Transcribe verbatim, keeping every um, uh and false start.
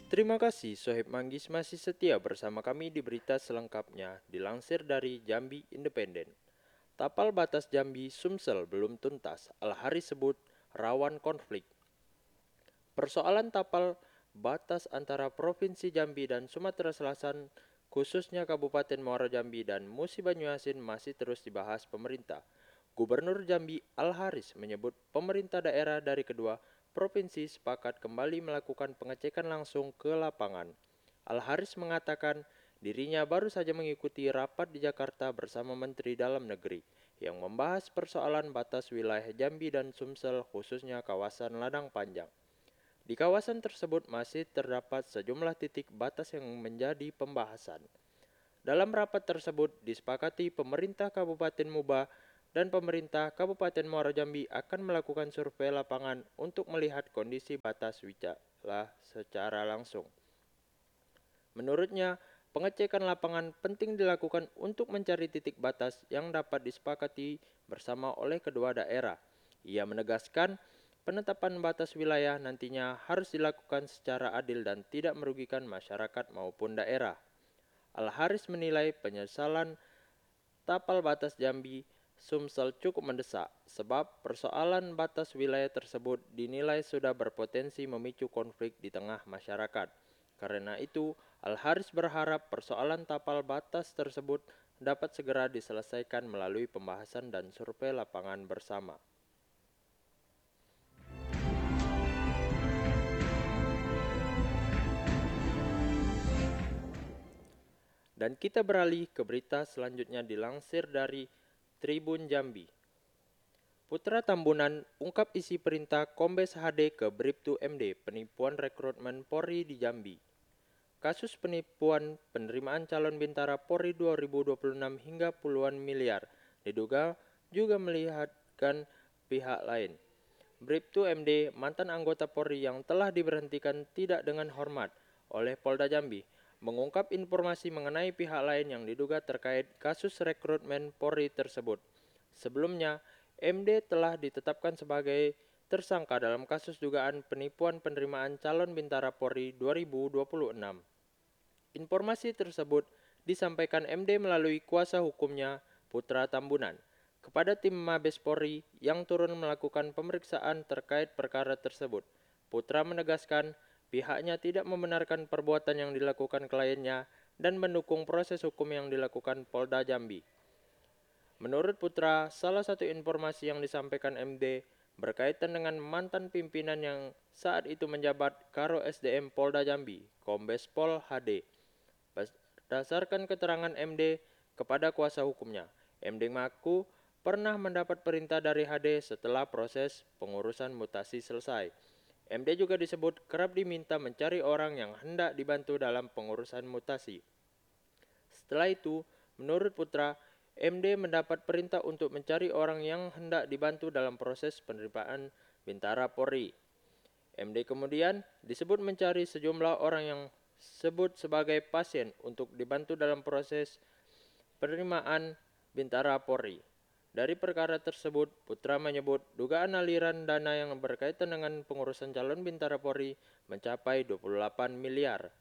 Terima kasih Sohib Manggis masih setia bersama kami di berita selengkapnya dilansir dari Jambi Independen. Tapal batas Jambi Sumsel belum tuntas, Al-Haris sebut rawan konflik. Persoalan tapal batas antara Provinsi Jambi dan Sumatera Selatan, khususnya Kabupaten Muaro Jambi dan Musi Banyuasin masih terus dibahas pemerintah. Gubernur Jambi Al-Haris menyebut pemerintah daerah dari kedua provinsi sepakat kembali melakukan pengecekan langsung ke lapangan. Al-Haris mengatakan dirinya baru saja mengikuti rapat di Jakarta bersama Menteri Dalam Negeri yang membahas persoalan batas wilayah Jambi dan Sumsel khususnya kawasan Ladang Panjang. Di kawasan tersebut masih terdapat sejumlah titik batas yang menjadi pembahasan. Dalam rapat tersebut disepakati pemerintah Kabupaten Muba dan pemerintah Kabupaten Muaro Jambi akan melakukan survei lapangan untuk melihat kondisi batas wilayah secara langsung. Menurutnya, pengecekan lapangan penting dilakukan untuk mencari titik batas yang dapat disepakati bersama oleh kedua daerah. Ia menegaskan penetapan batas wilayah nantinya harus dilakukan secara adil dan tidak merugikan masyarakat maupun daerah. Al-Haris menilai penyesalan tapal batas Jambi Sumsel cukup mendesak sebab persoalan batas wilayah tersebut dinilai sudah berpotensi memicu konflik di tengah masyarakat. Karena itu, Al-Haris berharap persoalan tapal batas tersebut dapat segera diselesaikan melalui pembahasan dan survei lapangan bersama. Dan kita beralih ke berita selanjutnya dilansir dari Tribun Jambi. Putra Tambunan ungkap isi perintah Kombes H D ke Bribtu M D penipuan rekrutmen Polri di Jambi. Kasus penipuan penerimaan calon bintara Polri dua ribu dua puluh enam hingga puluhan miliar diduga juga melihatkan pihak lain. Bribtu M D, mantan anggota Polri yang telah diberhentikan tidak dengan hormat oleh Polda Jambi, mengungkap informasi mengenai pihak lain yang diduga terkait kasus rekrutmen Polri tersebut. Sebelumnya, M D telah ditetapkan sebagai tersangka dalam kasus dugaan penipuan penerimaan calon bintara Polri dua ribu dua puluh enam. Informasi tersebut disampaikan M D melalui kuasa hukumnya, Putra Tambunan, kepada tim Mabes Polri yang turun melakukan pemeriksaan terkait perkara tersebut. Putra menegaskan pihaknya tidak membenarkan perbuatan yang dilakukan kliennya dan mendukung proses hukum yang dilakukan Polda Jambi. Menurut Putra, salah satu informasi yang disampaikan M D berkaitan dengan mantan pimpinan yang saat itu menjabat Karo S D M Polda Jambi, Kombes Pol H D. Berdasarkan keterangan M D kepada kuasa hukumnya, M D mengaku pernah mendapat perintah dari H D setelah proses pengurusan mutasi selesai. M D juga disebut kerap diminta mencari orang yang hendak dibantu dalam pengurusan mutasi. Setelah itu, menurut Putra, M D mendapat perintah untuk mencari orang yang hendak dibantu dalam proses penerimaan bintara Polri. M D kemudian disebut mencari sejumlah orang yang disebut sebagai pasien untuk dibantu dalam proses penerimaan bintara Polri. Dari perkara tersebut, Putra menyebut dugaan aliran dana yang berkaitan dengan pengurusan calon bintara Polri mencapai dua puluh delapan miliar.